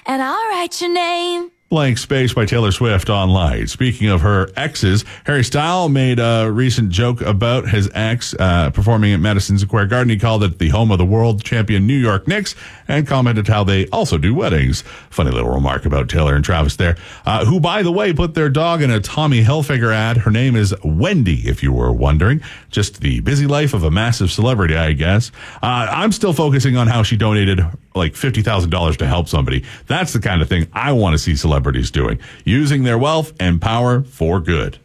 and I'll write your name. Blank Space by Taylor Swift online. Speaking of her exes, Harry Styles made a recent joke about his ex performing at Madison Square Garden. He called it the home of the world champion New York Knicks and commented how they also do weddings. Funny little remark about Taylor and Travis there, who, by the way, put their dog in a Tommy Hilfiger ad. Her name is Wendy, if you were wondering. Just the busy life of a massive celebrity, I guess. I'm still focusing on how she donated like $50,000 to help somebody. That's the kind of thing I want to see celebrities doing, using their wealth and power for good.